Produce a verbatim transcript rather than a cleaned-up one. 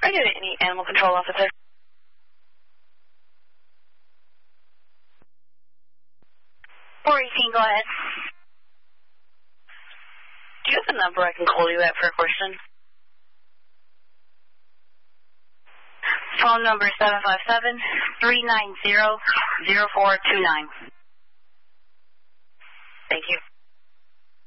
Are you any animal control officer? four eighteen, go ahead. Do you have a number I can call you at for a question? Phone number seven five seven, three nine zero, zero four two nine. Thank you.